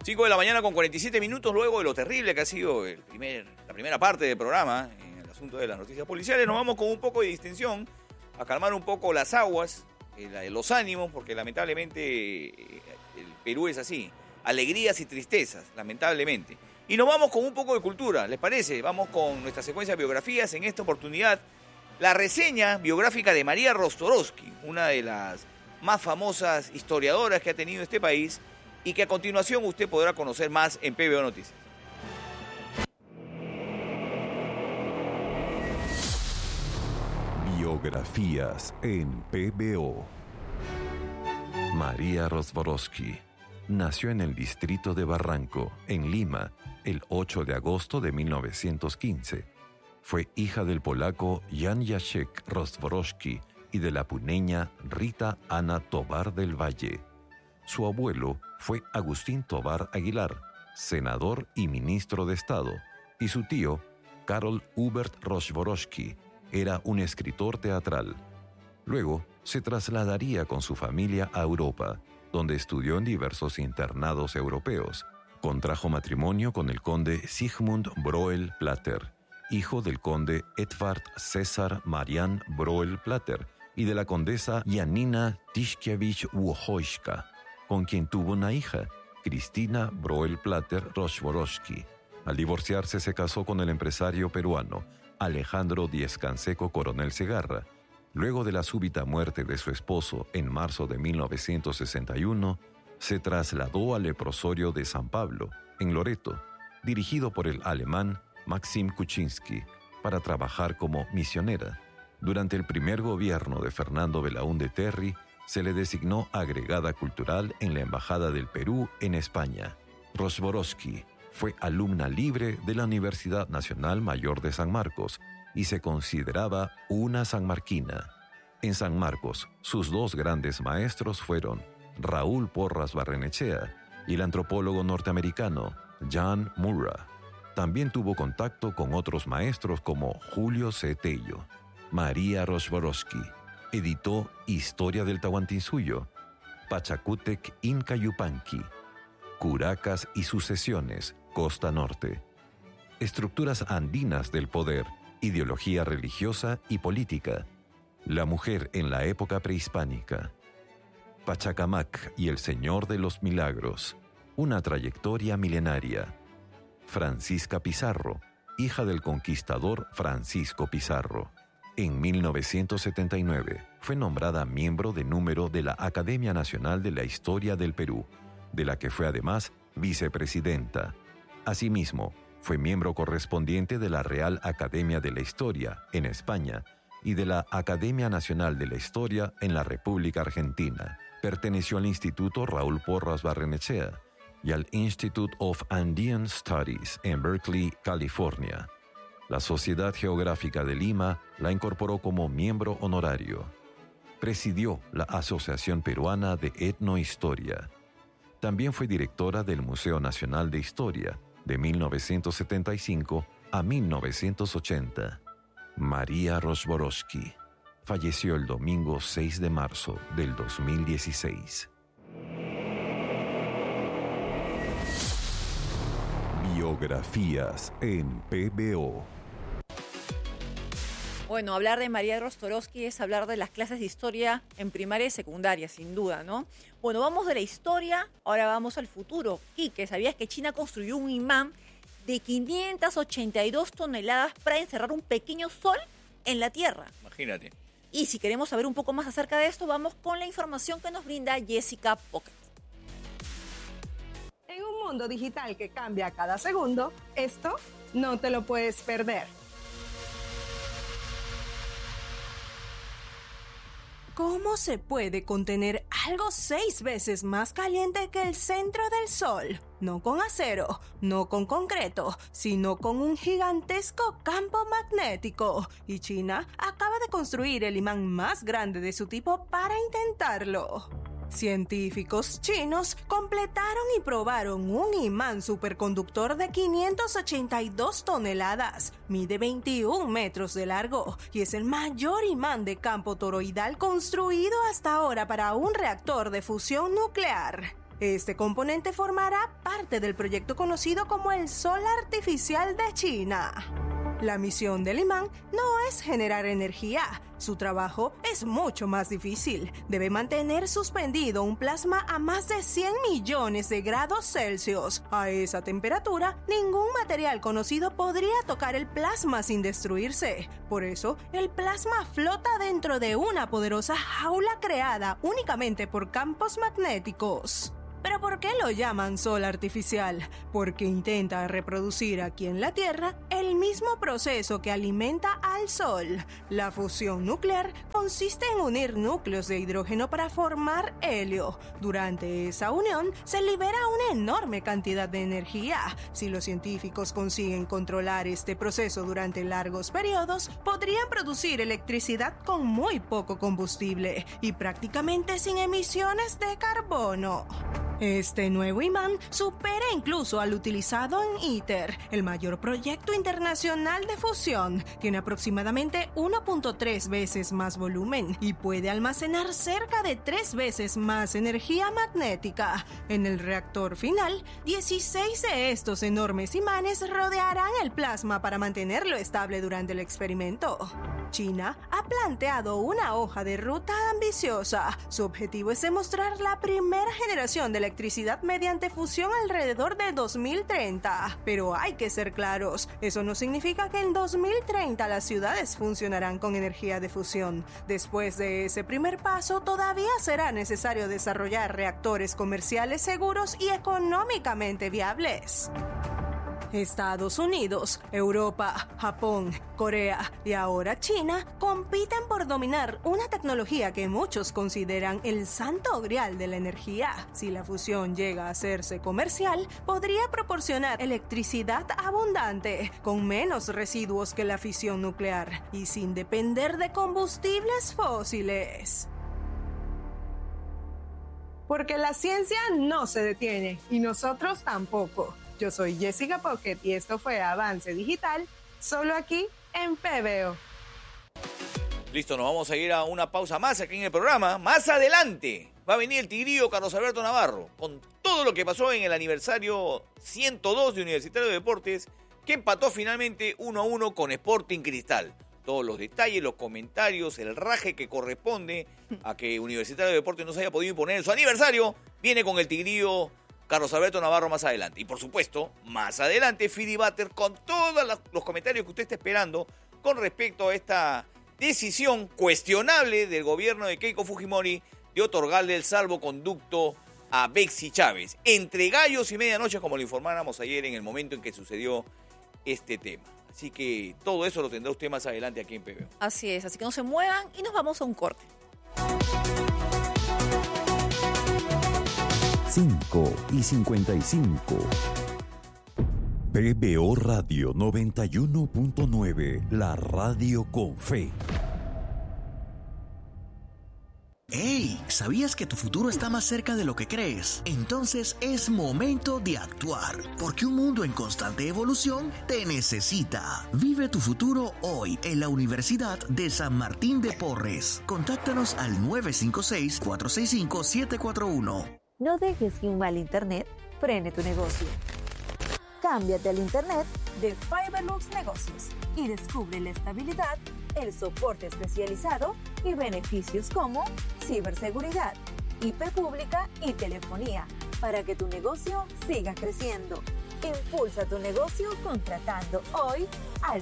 5 de la mañana con 47 minutos, luego de lo terrible que ha sido la primera parte del programa, en el asunto de las noticias policiales, nos vamos con un poco de distensión, a calmar un poco las aguas, los ánimos, porque lamentablemente el Perú es así, alegrías y tristezas, lamentablemente. Y nos vamos con un poco de cultura, ¿les parece? Vamos con nuestra secuencia de biografías, en esta oportunidad, la reseña biográfica de María Rostorowski, una de las más famosas historiadoras que ha tenido este país, y que a continuación usted podrá conocer más en PBO Noticias. Biografías en PBO. María Rostorowski nació en el distrito de Barranco, en Lima, el 8 de agosto de 1915. Fue hija del polaco Jan Jacek Rostorowski y de la puneña Rita Ana Tovar del Valle. Su abuelo fue Agustín Tovar Aguilar, senador y ministro de Estado, y su tío, Karol Hubert Rostorowski, era un escritor teatral. Luego se trasladaría con su familia a Europa, donde estudió en diversos internados europeos. Contrajo matrimonio con el conde Sigmund Broel Plater, hijo del conde Edvard César Marian Broel Plater y de la condesa Janina Tiszkiewicz-Łochojska, con quien tuvo una hija, Cristina Broel Plater Rostorowski. Al divorciarse se casó con el empresario peruano Alejandro Díez-Canseco Coronel Segarra. Luego de la súbita muerte de su esposo en marzo de 1961, se trasladó al leprosorio de San Pablo, en Loreto, dirigido por el alemán Maxim Kuczynski, para trabajar como misionera. Durante el primer gobierno de Fernando Belaúnde Terry, se le designó agregada cultural en la Embajada del Perú en España. Rostorowski fue alumna libre de la Universidad Nacional Mayor de San Marcos y se consideraba una sanmarquina. En San Marcos, sus dos grandes maestros fueron Raúl Porras Barrenechea y el antropólogo norteamericano Jan Murrah. También tuvo contacto con otros maestros como Julio C. Tello. María Rostorowski editó Historia del Tahuantinsuyo, Pachacútec Inca Yupanqui, Curacas y sucesiones, Costa Norte, Estructuras andinas del poder, ideología religiosa y política, La mujer en la época prehispánica, Pachacamac y el Señor de los Milagros, una trayectoria milenaria, Francisca Pizarro, hija del conquistador Francisco Pizarro. En 1979 fue nombrada miembro de número de la Academia Nacional de la Historia del Perú, de la que fue además vicepresidenta. Asimismo, fue miembro correspondiente de la Real Academia de la Historia en España y de la Academia Nacional de la Historia en la República Argentina. Perteneció al Instituto Raúl Porras Barrenechea y al Institute of Andean Studies en Berkeley, California. La Sociedad Geográfica de Lima la incorporó como miembro honorario. Presidió la Asociación Peruana de Etnohistoria. También fue directora del Museo Nacional de Historia de 1975 a 1980. María Rostorowski falleció el domingo 6 de marzo del 2016. Biografías en PBO. Bueno, hablar de María Rostorowski es hablar de las clases de historia en primaria y secundaria, sin duda, ¿no? Bueno, vamos de la historia, ahora vamos al futuro. Quique, ¿sabías que China construyó un imán de 582 toneladas para encerrar un pequeño sol en la Tierra? Imagínate. Y si queremos saber un poco más acerca de esto, vamos con la información que nos brinda Jessica Pocket. En un mundo digital que cambia cada segundo, esto no te lo puedes perder. ¿Cómo se puede contener algo 6 veces más caliente que el centro del Sol? No con acero, no con concreto, sino con un gigantesco campo magnético. Y China acaba de construir el imán más grande de su tipo para intentarlo. Científicos chinos completaron y probaron un imán superconductor de 582 toneladas, mide 21 metros de largo y es el mayor imán de campo toroidal construido hasta ahora para un reactor de fusión nuclear. Este componente formará parte del proyecto conocido como el Sol Artificial de China. La misión del imán no es generar energía. Su trabajo es mucho más difícil. Debe mantener suspendido un plasma a más de 100 millones de grados Celsius. A esa temperatura, ningún material conocido podría tocar el plasma sin destruirse. Por eso, el plasma flota dentro de una poderosa jaula creada únicamente por campos magnéticos. ¿Pero por qué lo llaman sol artificial? Porque intenta reproducir aquí en la Tierra el mismo proceso que alimenta al Sol. La fusión nuclear consiste en unir núcleos de hidrógeno para formar helio. Durante esa unión se libera una enorme cantidad de energía. Si los científicos consiguen controlar este proceso durante largos periodos, podrían producir electricidad con muy poco combustible y prácticamente sin emisiones de carbono. Este nuevo imán supera incluso al utilizado en ITER, el mayor proyecto internacional de fusión. Tiene aproximadamente 1.3 veces más volumen y puede almacenar cerca de 3 veces más energía magnética. En el reactor final, 16 de estos enormes imanes rodearán el plasma para mantenerlo estable durante el experimento. China ha planteado una hoja de ruta ambiciosa. Su objetivo es demostrar la primera generación de electricidad mediante fusión alrededor de 2030. Pero hay que ser claros, eso no significa que en 2030 las ciudades funcionarán con energía de fusión. Después de ese primer paso, todavía será necesario desarrollar reactores comerciales seguros y económicamente viables. Estados Unidos, Europa, Japón, Corea y ahora China compiten por dominar una tecnología que muchos consideran el santo grial de la energía. Si la fusión llega a hacerse comercial, podría proporcionar electricidad abundante, con menos residuos que la fisión nuclear y sin depender de combustibles fósiles. Porque la ciencia no se detiene y nosotros tampoco. Yo soy Jessica Pocket y esto fue Avance Digital, solo aquí en PBO. Listo, nos vamos a ir a una pausa más aquí en el programa. Más adelante va a venir el tigrillo Carlos Alberto Navarro con todo lo que pasó en el aniversario 102 de Universitario de Deportes, que empató finalmente 1-1 con Sporting Cristal. Todos los detalles, los comentarios, el raje que corresponde a que Universitario de Deportes no se haya podido imponer en su aniversario, viene con el tigrillo Carlos Alberto Navarro más adelante. Y por supuesto, más adelante, Fidi Butter con todos los comentarios que usted está esperando con respecto a esta decisión cuestionable del gobierno de Keiko Fujimori de otorgarle el salvoconducto a Bexy Chávez. Entre gallos y medianoche, como lo informáramos ayer en el momento en que sucedió este tema. Así que todo eso lo tendrá usted más adelante aquí en PBO. Así es, así que no se muevan y nos vamos a un corte. 5:55. PBO Radio 91.9, la radio con fe. ¡Hey! ¿Sabías que tu futuro está más cerca de lo que crees? Entonces es momento de actuar, porque un mundo en constante evolución te necesita. Vive tu futuro hoy en la Universidad de San Martín de Porres. Contáctanos al 956-465-741. No dejes que un mal internet frene tu negocio. Cámbiate al internet de Fiberlux Negocios y descubre la estabilidad, el soporte especializado y beneficios como ciberseguridad, IP pública y telefonía para que tu negocio siga creciendo. Impulsa tu negocio contratando hoy al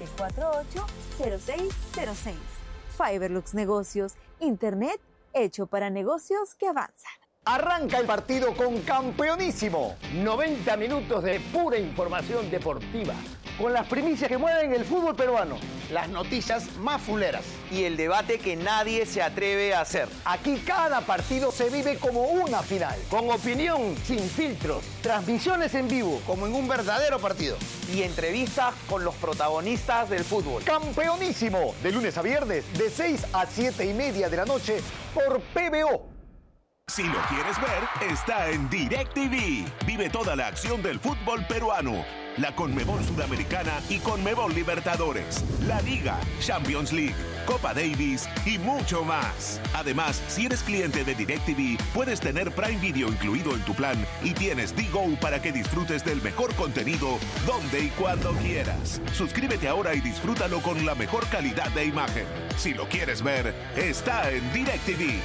748-0606. Fiberlux Negocios, internet hecho para negocios que avanzan. Arranca el partido con Campeonísimo. 90 minutos de pura información deportiva, con las primicias que mueven el fútbol peruano, las noticias más fuleras y el debate que nadie se atreve a hacer. Aquí cada partido se vive como una final, con opinión sin filtros, transmisiones en vivo como en un verdadero partido y entrevistas con los protagonistas del fútbol. Campeonísimo, de lunes a viernes, de 6 a 7:30 de la noche por PBO. Si lo quieres ver, está en DirecTV. Vive toda la acción del fútbol peruano, la Conmebol Sudamericana y Conmebol Libertadores, la Liga, Champions League, Copa Davis y mucho más. Además, si eres cliente de DirecTV, puedes tener Prime Video incluido en tu plan y tienes Digo para que disfrutes del mejor contenido donde y cuando quieras. Suscríbete ahora y disfrútalo con la mejor calidad de imagen. Si lo quieres ver, está en DirecTV.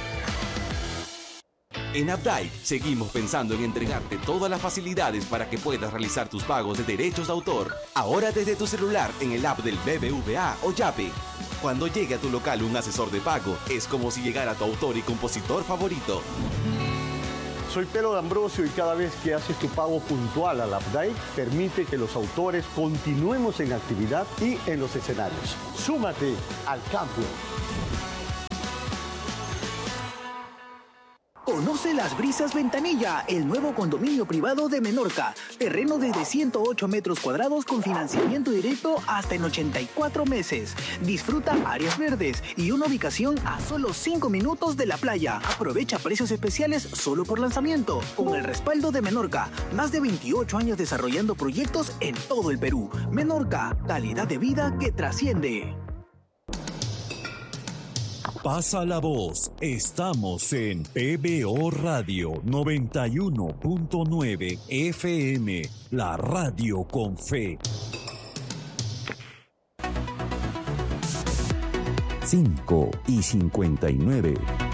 En Updike seguimos pensando en entregarte todas las facilidades para que puedas realizar tus pagos de derechos de autor. Ahora desde tu celular en el app del BBVA o Yape. Cuando llegue a tu local un asesor de pago, es como si llegara tu autor y compositor favorito. Soy Pelo D'Ambrosio y cada vez que haces tu pago puntual al Updike, permite que los autores continuemos en actividad y en los escenarios. Súmate al cambio. Conoce Las Brisas Ventanilla, el nuevo condominio privado de Menorca. Terreno desde 108 metros cuadrados con financiamiento directo hasta en 84 meses. Disfruta áreas verdes y una ubicación a solo 5 minutos de la playa. Aprovecha precios especiales solo por lanzamiento. Con el respaldo de Menorca, más de 28 años desarrollando proyectos en todo el Perú. Menorca, calidad de vida que trasciende. Pasa la voz. Estamos en PBO Radio 91.9 FM, la radio con fe. 5:59.